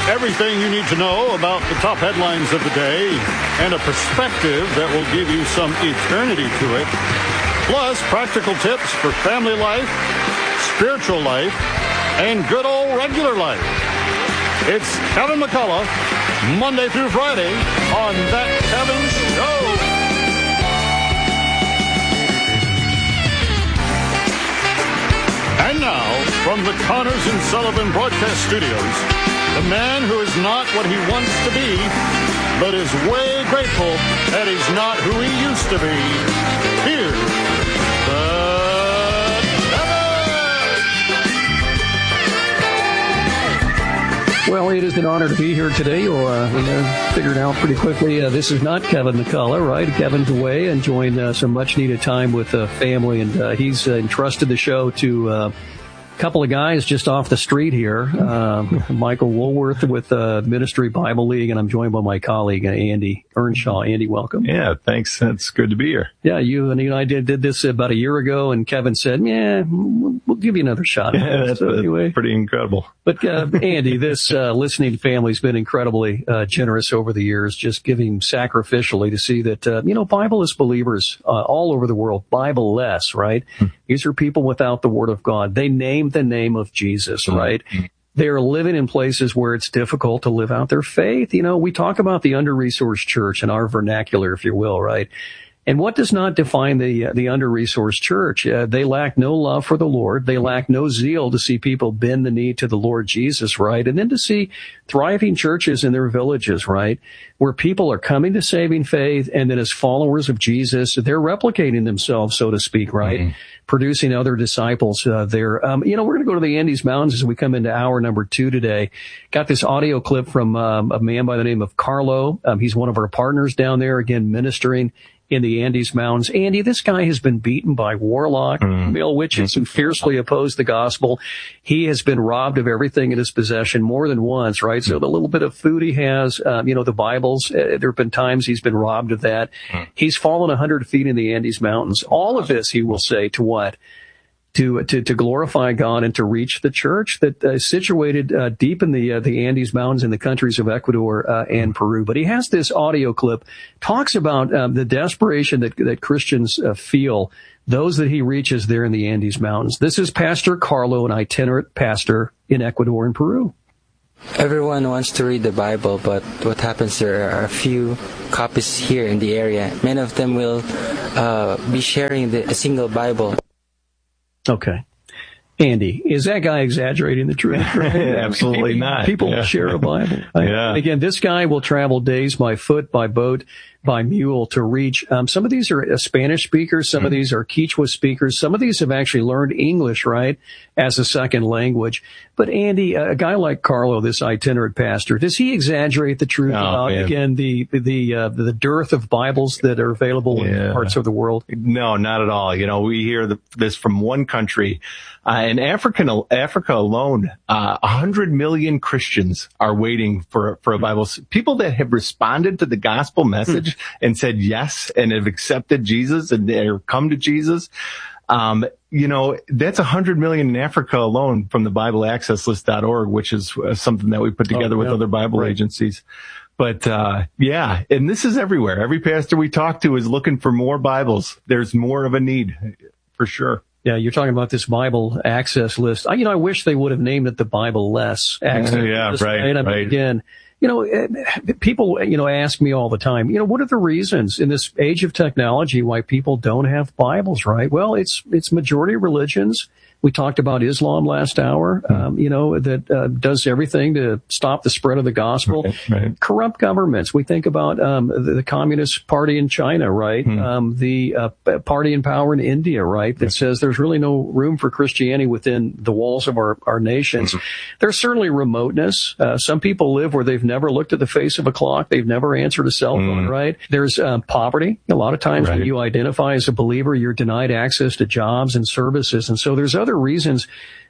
Everything you need to know about the top headlines of the day and a perspective that will give you some eternity to it. Plus, practical tips for family life, spiritual life, and good old regular life. It's Kevin McCullough, Monday through Friday on That Kevin Show. And now, from the Connors and Sullivan Broadcast Studios, the man who is not what he wants to be, but is way grateful that he's not who he used to be. Here's the Kevin! Well, it is an honor to be here today. We figured out pretty quickly this is not Kevin McCullough, right? Kevin's away, enjoying some much-needed time with family, and he's entrusted the show to couple of guys just off the street here, Michael Woolworth with Ministry Bible League, and I'm joined by my colleague, Andy Earnshaw. Andy, welcome. Yeah, thanks. It's good to be here. Yeah, you and I did this about a year ago, and Kevin said, yeah, we'll give you another shot. Yeah, that's anyway, pretty incredible. But Andy, this listening family's been incredibly generous over the years, just giving sacrificially to see that, Bible-less believers all over the world, Bible-less, right? These are people without the Word of God. They name the name of Jesus, right? They are living in places where it's difficult to live out their faith. We talk about the under-resourced church in our vernacular, if you will, right? And what does not define the under-resourced church? They lack no love for the Lord. They lack no zeal to see people bend the knee to the Lord Jesus, right? And then to see thriving churches in their villages, right? Where people are coming to saving faith, and then as followers of Jesus, they're replicating themselves, so to speak, right? Producing other disciples there. We're going to go to the Andes Mountains as we come into hour number 2 today. Got this audio clip from a man by the name of Carlo. He's one of our partners down there, again, ministering in the Andes Mountains. Andy, this guy has been beaten by warlock, male witches who fiercely oppose the gospel. He has been robbed of everything in his possession more than once, right? So the little bit of food he has, the Bibles, there have been times he's been robbed of that. He's fallen 100 feet in the Andes Mountains. All of this, he will say, to what? To glorify God and to reach the church that is situated deep in the Andes Mountains in the countries of Ecuador and Peru. But he has this audio clip, talks about the desperation that Christians feel, those that he reaches there in the Andes Mountains. This is Pastor Carlo, an itinerant pastor in Ecuador and Peru. Everyone wants to read the Bible, but what happens, there are a few copies here in the area. Many of them will be sharing a single Bible. Okay. Andy, is that guy exaggerating the truth? Absolutely not. People share a Bible. And again, this guy will travel days by foot, by boat, by mule to reach. Some of these are Spanish speakers. Some of these are Quechua speakers. Some of these have actually learned English, right, as a second language. But Andy, a guy like Carlo, this itinerant pastor, does he exaggerate the truth about, again, the dearth of Bibles that are available in parts of the world? No, not at all. We hear this from one country. In Africa alone, 100 million Christians are waiting for a Bible. People that have responded to the gospel message and said yes and have accepted Jesus and they're come to Jesus. That's 100 million in Africa alone from the BibleAccessList.org, which is something that we put together with other Bible agencies. But, and this is everywhere. Every pastor we talk to is looking for more Bibles. There's more of a need, for sure. Yeah, you're talking about this Bible access list. I wish they would have named it the Bible-less access list. Right. Again, people, ask me all the time, what are the reasons in this age of technology why people don't have Bibles, right? Well, it's majority religions. We talked about Islam last hour, that does everything to stop the spread of the gospel. Right. Corrupt governments. We think about the Communist Party in China, right? The party in power in India, right? That says there's really no room for Christianity within the walls of our nations. There's certainly remoteness. Some people live where they've never looked at the face of a clock. They've never answered a cell phone, right? There's poverty. A lot of times when you identify as a believer, you're denied access to jobs and services. And so there's other reasons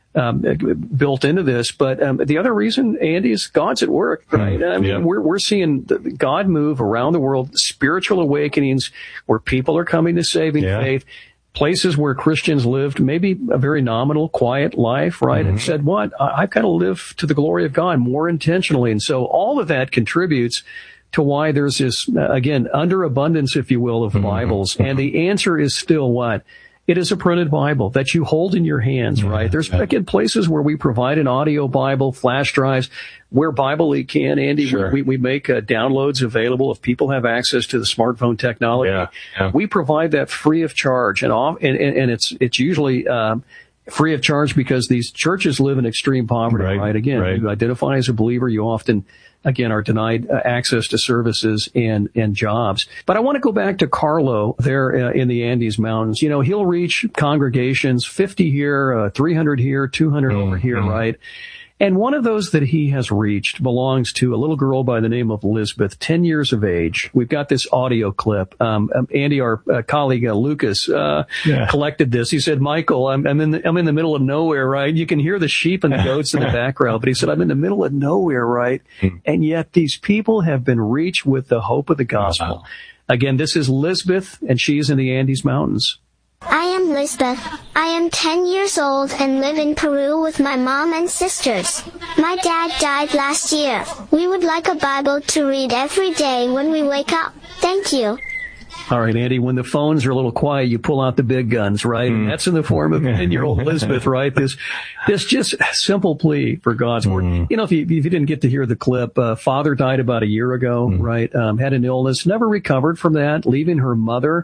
built into this, but the other reason, Andy, is God's at work, right? We're seeing God move around the world, spiritual awakenings where people are coming to saving faith. places where Christians lived maybe a very nominal, quiet life, right? And said, I've got to live to the glory of God more intentionally. And so all of that contributes to why there's this, again, underabundance, if you will, of Bibles. And the answer is still what? It is a printed Bible that you hold in your hands, right? There's, again, places where we provide an audio Bible, flash drives, where Bible League can, Andy. Sure. We make downloads available if people have access to the smartphone technology. We provide that free of charge, and it's usually free of charge because these churches live in extreme poverty, right? Again, you identify as a believer, you often, again, are denied access to services and jobs. But I want to go back to Carlo there in the Andes Mountains. You know, he'll reach congregations, 50 here, 300 here, 200 over here, right? And one of those that he has reached belongs to a little girl by the name of Elizabeth, 10 years of age. We've got this audio clip. Andy, our colleague Lucas, collected this. He said, Michael, I'm in the middle of nowhere, right? You can hear the sheep and the goats in the background, but he said, I'm in the middle of nowhere, right? And yet these people have been reached with the hope of the gospel. Wow. Again, this is Elizabeth, and she's in the Andes Mountains. I am Lisbeth. I am 10 years old and live in Peru with my mom and sisters. My dad died last year. We would like a Bible to read every day when we wake up. Thank you. All right, Andy, when the phones are a little quiet, you pull out the big guns, right? And that's in the form of 10-year-old Elizabeth, right? This just simple plea for God's word. You know, if you didn't get to hear the clip, father died about a year ago, right? Had an illness, never recovered from that, leaving her mother,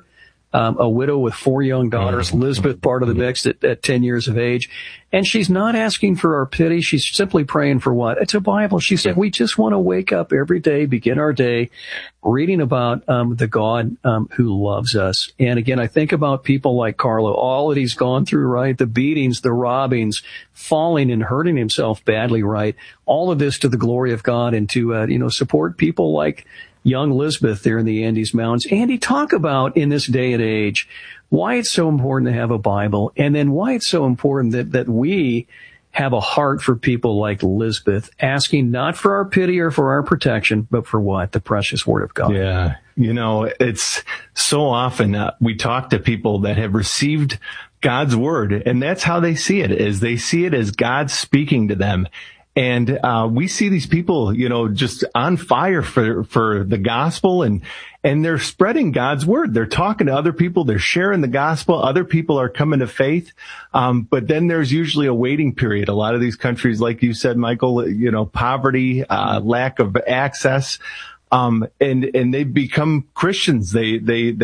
a widow with 4 young daughters, Elizabeth part of the mix at 10 years of age. And she's not asking for our pity. She's simply praying for what? It's a Bible. She said, we just want to wake up every day, begin our day reading about the God who loves us. And again, I think about people like Carlo, all that he's gone through, right? The beatings, the robbings, falling and hurting himself badly, right? All of this to the glory of God and to, support people like young Elizabeth there in the Andes Mountains. Andy, talk about in this day and age why it's so important to have a Bible, and then why it's so important that we have a heart for people like Elizabeth, asking not for our pity or for our protection, but for what? The precious Word of God. Yeah. You know, it's so often we talk to people that have received God's Word, and that's how they see it, is they see it as God speaking to them. And we see these people, just on fire for the gospel, and they're spreading God's word. They're talking to other people. They're sharing the gospel. Other people are coming to faith. But then there's usually a waiting period. A lot of these countries, like you said, Michael, poverty, lack of access. And they become Christians. They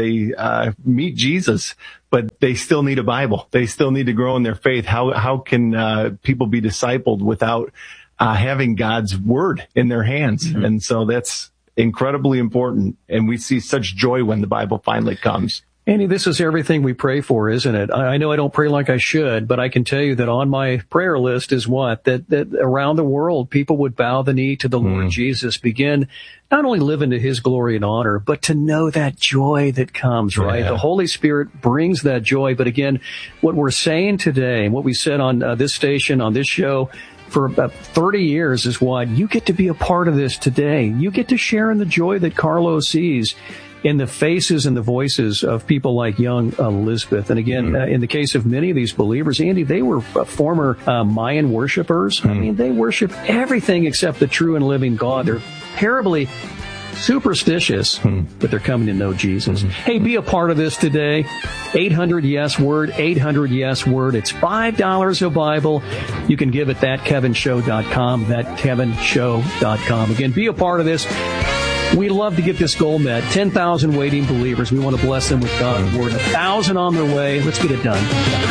meet Jesus, but they still need a Bible. They still need to grow in their faith. How can people be discipled without having God's word in their hands? And so that's incredibly important. And we see such joy when the Bible finally comes. Andy, this is everything we pray for, isn't it? I know I don't pray like I should, but I can tell you that on my prayer list is what? That around the world, people would bow the knee to the Lord Jesus, begin not only live into His glory and honor, but to know that joy that comes, right? Yeah. The Holy Spirit brings that joy. But again, what we're saying today, and what we said on this station, on this show, for about 30 years is what? You get to be a part of this today. You get to share in the joy that Carlo sees in the faces and the voices of people like young Elizabeth. And again, in the case of many of these believers, Andy, they were former Mayan worshipers. I mean, they worship everything except the true and living God. They're terribly superstitious, but they're coming to know Jesus. Hey, be a part of this today. 800-YES-WORD, 800-YES-WORD. It's $5 a Bible. You can give at thatkevinshow.com, thatkevinshow.com. Again, be a part of this. We love to get this goal met. 10,000 waiting believers. We want to bless them with God's Word. 1,000 on their way. Let's get it done.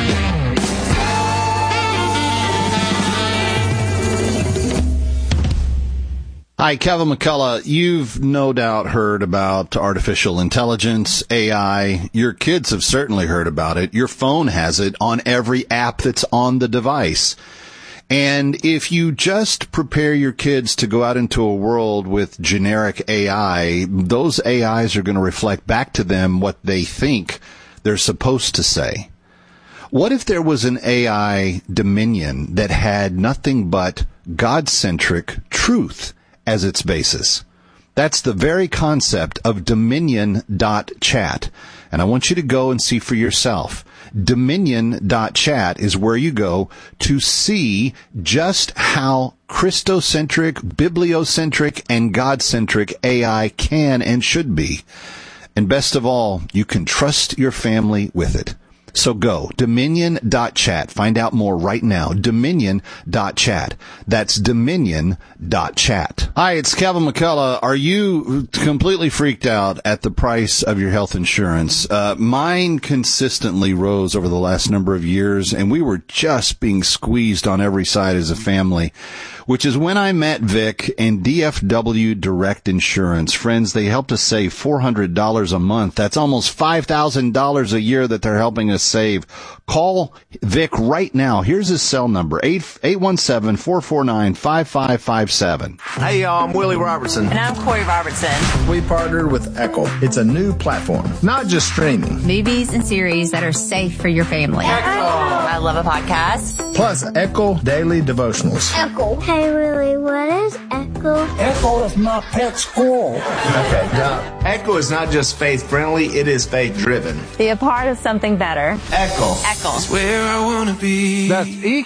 Hi, Kevin McCullough. You've no doubt heard about artificial intelligence, AI. Your kids have certainly heard about it. Your phone has it on every app that's on the device. And if you just prepare your kids to go out into a world with generic AI, those AIs are going to reflect back to them what they think they're supposed to say. What if there was an AI dominion that had nothing but God-centric truth as its basis? That's the very concept of Dominion.chat. And I want you to go and see for yourself. Dominion.chat is where you go to see just how Christocentric, bibliocentric, and God-centric AI can and should be. And best of all, you can trust your family with it. So go, Dominion.chat. Find out more right now. Dominion.chat. That's Dominion.chat. Hi, it's Kevin McCullough. Are you completely freaked out at the price of your health insurance? Mine consistently rose over the last number of years, and we were just being squeezed on every side as a family, which is when I met Vic and DFW Direct Insurance. Friends, they helped us save $400 a month. That's almost $5,000 a year that they're helping us save. Call Vic right now. Here's his cell number, 817-449-5557. Hey, y'all, I'm Willie Robertson. And I'm Corey Robertson. We partnered with Echo. It's a new platform, not just streaming. Movies and series that are safe for your family. Echo. I love a podcast. Plus, Echo Daily Devotionals. Echo. Hey, Willie, what is Echo? Echo is my pet squirrel. Okay, now, Echo is not just faith-friendly, it is faith-driven. Be a part of something better. Echo. Echo. That's where I want to be. That's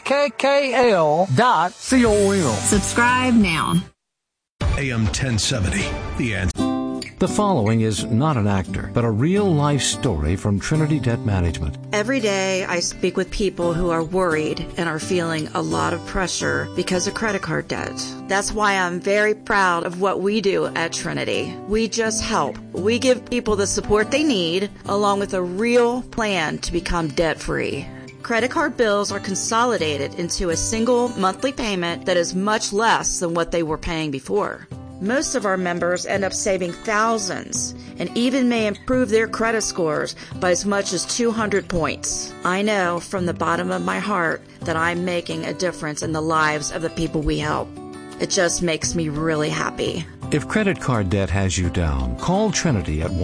EKKL.com. Subscribe now. AM 1070, The Answer. The following is not an actor, but a real-life story from Trinity Debt Management. Every day I speak with people who are worried and are feeling a lot of pressure because of credit card debt. That's why I'm very proud of what we do at Trinity. We just help. We give people the support they need, along with a real plan to become debt-free. Credit card bills are consolidated into a single monthly payment that is much less than what they were paying before. Most of our members end up saving thousands and even may improve their credit scores by as much as 200 points. I know from the bottom of my heart that I'm making a difference in the lives of the people we help. It just makes me really happy. If credit card debt has you down, call Trinity at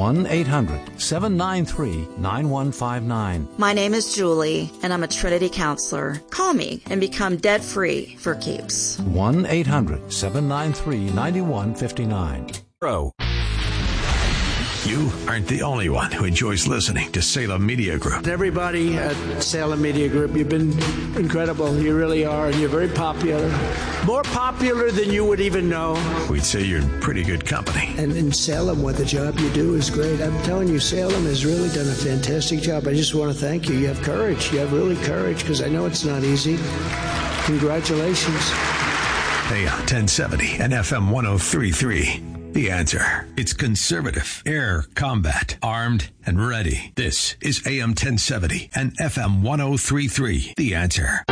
1-800-793-9159. My name is Julie, and I'm a Trinity counselor. Call me and become debt-free for keeps. 1-800-793-9159. Pro. You aren't the only one who enjoys listening to Salem Media Group. Everybody at Salem Media Group, you've been incredible. You really are, and you're very popular. More popular than you would even know. We'd say you're in pretty good company. And in Salem, what the job you do is great. I'm telling you, Salem has really done a fantastic job. I just want to thank you. You have courage. You have really courage, because I know it's not easy. Congratulations. AM 1070 and FM 103.3. The Answer. It's conservative, air combat, armed and ready. This is AM 1070 and FM 103.3. The Answer.